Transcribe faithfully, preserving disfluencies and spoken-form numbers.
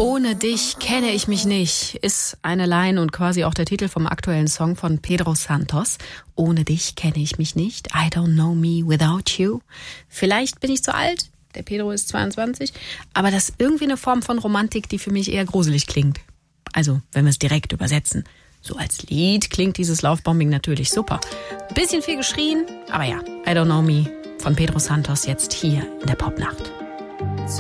Ohne dich kenne ich mich nicht, ist eine Line und quasi auch der Titel vom aktuellen Song von Pedro Santos. Ohne dich kenne ich mich nicht. I don't know me without you. Vielleicht bin ich zu alt, der Pedro ist zweiundzwanzig, aber das ist irgendwie eine Form von Romantik, die für mich eher gruselig klingt. Also, wenn wir es direkt übersetzen. So als Lied klingt dieses Lovebombing natürlich super. Ein bisschen viel geschrien, aber ja, I don't know me von Pedro Santos jetzt hier in der Popnacht.